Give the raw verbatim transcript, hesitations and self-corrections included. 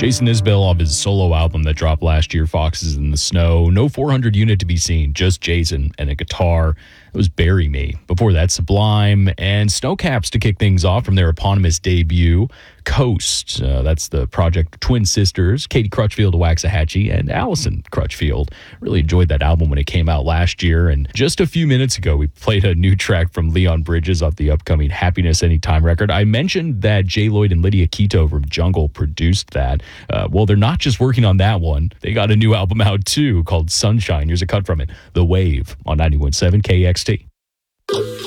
Jason Isbell off his solo album that dropped last year, Foxes in the Snow. No four hundred unit to be seen, just Jason and a guitar. It was Bury Me. Before that, Sublime and Snowcaps to kick things off from their eponymous debut, Coast. Uh, that's the project of twin sisters, Katie Crutchfield of Waxahachie and Allison Crutchfield. Really enjoyed that album when it came out last year. And just a few minutes ago, we played a new track from Leon Bridges off the upcoming Happiness Anytime record. I mentioned that Jay Lloyd and Lydia Quito from Jungle produced that. Uh, well, they're not just working on that one. They got a new album out too called Sunshine. Here's a cut from it, The Wave, on ninety-one point seven K X T.